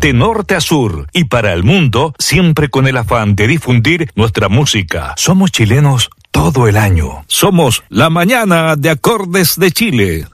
de norte a sur y para el mundo, siempre con el afán de difundir nuestra música. Somos chilenos todo el año. Somos la mañana de Acordes de Chile.